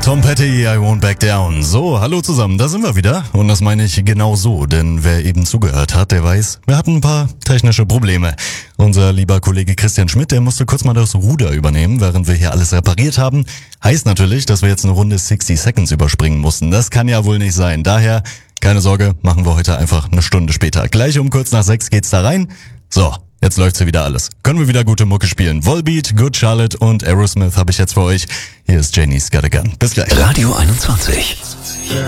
Tom Petty, I Won't Back Down. So, hallo zusammen, da sind wir wieder. Und das meine ich genau so, denn wer eben zugehört hat, der weiß, wir hatten ein paar technische Probleme. Unser lieber Kollege Christian Schmidt, der musste kurz mal das Ruder übernehmen, während wir hier alles repariert haben. Heißt natürlich, dass wir jetzt eine Runde 60 Seconds überspringen mussten. Das kann ja wohl nicht sein. Daher, keine Sorge, machen wir heute einfach eine Stunde später. Gleich um kurz nach 6 geht's da rein. So, jetzt läuft's hier wieder alles. Können wir wieder gute Mucke spielen. Volbeat, Good Charlotte und Aerosmith habe ich jetzt für euch. Hier ist Janie's Got a Gun. Bis gleich. Radio 21.